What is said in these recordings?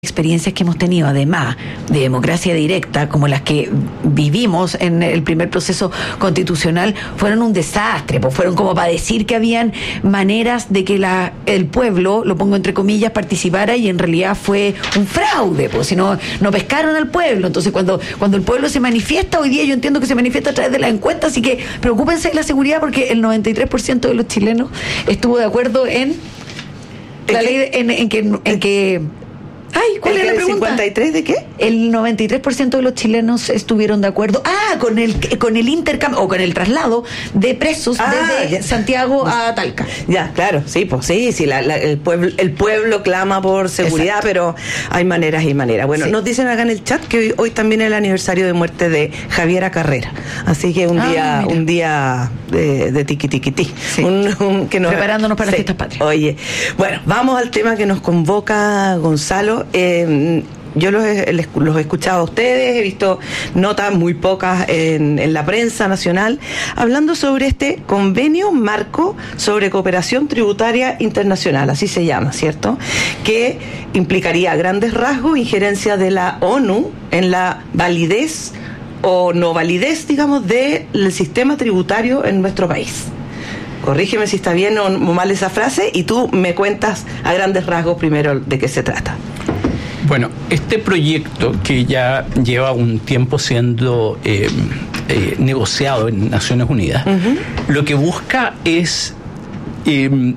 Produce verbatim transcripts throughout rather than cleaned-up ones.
experiencias que hemos tenido, además de democracia directa, como las que vivimos en el primer proceso constitucional, fueron un desastre, pues fueron como para decir que habían maneras de que la, el pueblo, lo pongo entre comillas, participara, y en realidad fue un fraude, pues si no, no pescaron al pueblo. Entonces cuando, cuando el pueblo se manifiesta, hoy día yo entiendo que se manifiesta a través de las encuestas, así que preocúpense de la seguridad, porque el noventa y tres por ciento de los chilenos estuvo de acuerdo en la ley, de, en, en que... En que Ay, ¿cuál es la pregunta? ¿cincuenta y tres de qué? El noventa y tres por ciento de los chilenos estuvieron de acuerdo. Ah, con el con el intercambio o con el traslado de presos ah, desde ya. Santiago a Talca. Ya, claro, sí, pues sí, sí, la, la, el pueblo el pueblo clama por seguridad. Exacto. Pero hay maneras y maneras. Bueno, sí. Nos dicen acá en el chat que hoy, hoy también es el aniversario de muerte de Javiera Carrera. Así que un ah, día mira. un día de, de tiqui tiqui ti. Sí. Un, un, que nos, preparándonos para sí. las fiestas patrias. Oye, bueno, vamos al tema que nos convoca Gonzalo. Eh, yo los he, los he escuchado a ustedes, he visto notas muy pocas en, en la prensa nacional hablando sobre este convenio marco sobre cooperación tributaria internacional, así se llama, ¿cierto? Que implicaría a grandes rasgos injerencia de la ONU en la validez o no validez, digamos, del sistema tributario en nuestro país. Corrígeme si está bien o mal esa frase y tú me cuentas a grandes rasgos primero de qué se trata. Bueno, este proyecto que ya lleva un tiempo siendo eh, eh, negociado en Naciones Unidas, uh-huh. lo que busca es eh,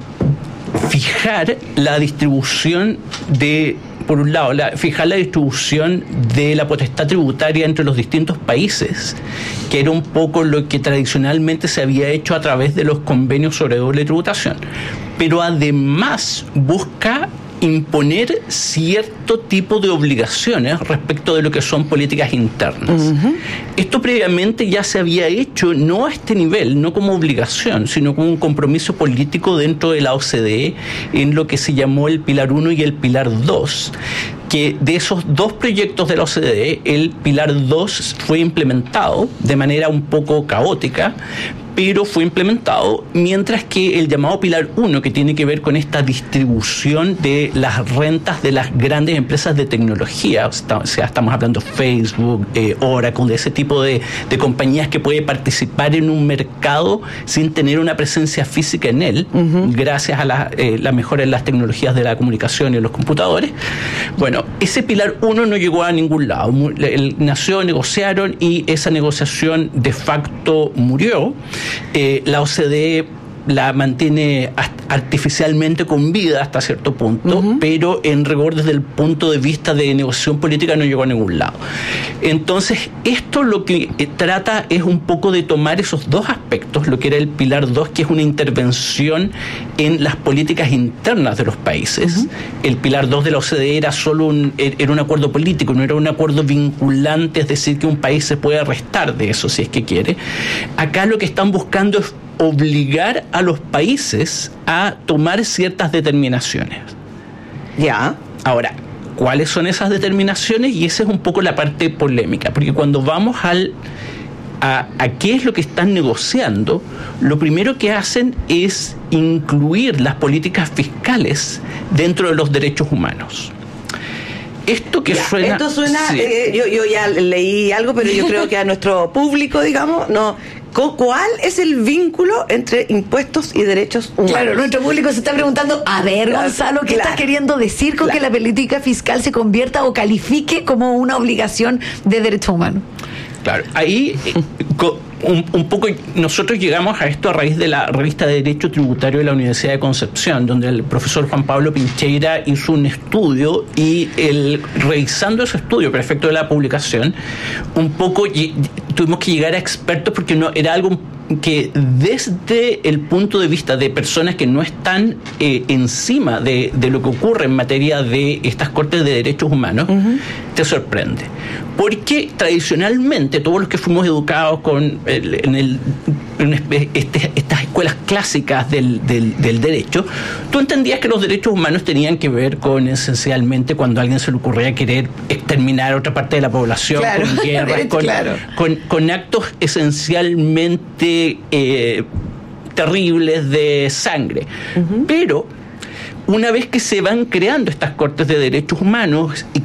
fijar la distribución de, por un lado, la, fijar la distribución de la potestad tributaria entre los distintos países, que era un poco lo que tradicionalmente se había hecho a través de los convenios sobre doble tributación, pero además busca imponer cierto tipo de obligaciones respecto de lo que son políticas internas. Uh-huh. Esto previamente ya se había hecho, no a este nivel, no como obligación, sino como un compromiso político dentro de la O C D E en lo que se llamó el Pilar uno y el Pilar dos, que de esos dos proyectos de la O C D E, el Pilar dos fue implementado de manera un poco caótica, pero fue implementado, mientras que el llamado Pilar uno, que tiene que ver con esta distribución de las rentas de las grandes empresas de tecnología, o sea, estamos hablando de Facebook, eh, Oracle, de ese tipo de, de compañías que puede participar en un mercado sin tener una presencia física en él, uh-huh. gracias a la, eh, la mejora en las tecnologías de la comunicación y en los computadores. Bueno, ese Pilar uno no llegó a ningún lado. El, nació, negociaron y esa negociación de facto murió. Eh, la O C D E la mantiene artificialmente con vida hasta cierto punto, uh-huh. pero en rigor desde el punto de vista de negociación política no llegó a ningún lado. Entonces, esto lo que trata es un poco de tomar esos dos aspectos, lo que era el Pilar dos, que es una intervención en las políticas internas de los países. Uh-huh. El Pilar dos de la O C D E era solo un, era un acuerdo político, no era un acuerdo vinculante, es decir, que un país se puede restar de eso si es que quiere. Acá lo que están buscando es obligar a los países a tomar ciertas determinaciones. Ya. Ahora, ¿cuáles son esas determinaciones? Y esa es un poco la parte polémica, porque cuando vamos al a, a qué es lo que están negociando, lo primero que hacen es incluir las políticas fiscales dentro de los derechos humanos. Esto que ya, suena... Esto suena... Sí. Eh, yo, yo ya leí algo, pero yo creo que a nuestro público, digamos, no... ¿Cuál es el vínculo entre impuestos y derechos humanos? Claro, nuestro público se está preguntando, a ver, Gonzalo, ¿qué claro. estás queriendo decir con claro. que la política fiscal se convierta o califique como una obligación de derechos humanos? Claro, ahí un, un poco nosotros llegamos a esto a raíz de la revista de Derecho Tributario de la Universidad de Concepción, donde el profesor Juan Pablo Pincheira hizo un estudio y el, revisando ese estudio, para efecto de la publicación, un poco tuvimos que llegar a expertos porque no era algo que desde el punto de vista de personas que no están eh, encima de, de lo que ocurre en materia de estas cortes de derechos humanos, uh-huh. te sorprende. Porque tradicionalmente todos los que fuimos educados con el, en, el, en este, estas escuelas clásicas del, del, del derecho, tú entendías que los derechos humanos tenían que ver con esencialmente cuando a alguien se le ocurría querer exterminar a otra parte de la población, claro. con guerras, con, claro. con, con actos esencialmente eh, terribles de sangre. Uh-huh. Pero una vez que se van creando estas cortes de derechos humanos y